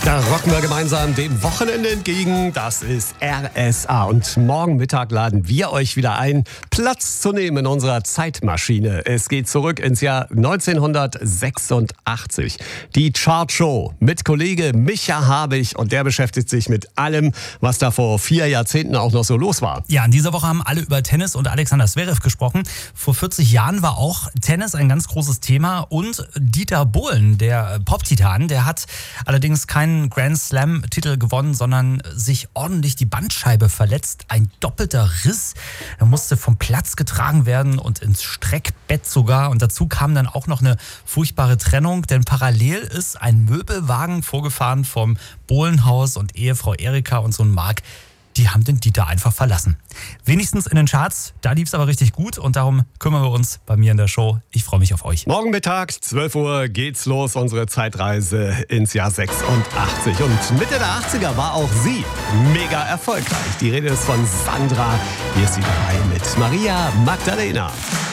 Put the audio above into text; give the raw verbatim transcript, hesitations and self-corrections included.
Da rocken wir gemeinsam dem Wochenende entgegen. Das ist R S A. Und morgen Mittag laden wir euch wieder ein, Platz zu nehmen in unserer Zeitmaschine. Es geht zurück ins Jahr neunzehnhundertsechsundachtzig. Die Chartshow mit Kollege Micha Habich. Und der beschäftigt sich mit allem, was da vor vier Jahrzehnten auch noch so los war. Ja, in dieser Woche haben alle über Tennis und Alexander Zverev gesprochen. Vor vierzig Jahren war auch Tennis ein ganz großes Thema. Und Dieter Bohlen, der Pop-Titan, der hat allerdings keinen Grand Slam-Titel gewonnen, sondern sich ordentlich die Bandscheibe verletzt. Ein doppelter Riss. Er musste vom Platz getragen werden und ins Streckbett sogar. Und dazu kam dann auch noch eine furchtbare Trennung, denn parallel ist ein Möbelwagen vorgefahren vom Bohlenhaus und Ehefrau Erika und Sohn Marc. Die haben den Dieter einfach verlassen. Wenigstens in den Charts, da lief es aber richtig gut und darum kümmern wir uns bei mir in der Show. Ich freue mich auf euch. Morgen Mittag, zwölf Uhr, geht's los, unsere Zeitreise ins Jahr sechsundachtzig. Und Mitte der achtziger war auch sie mega erfolgreich. Die Rede ist von Sandra. Hier ist sie dabei mit Maria Magdalena.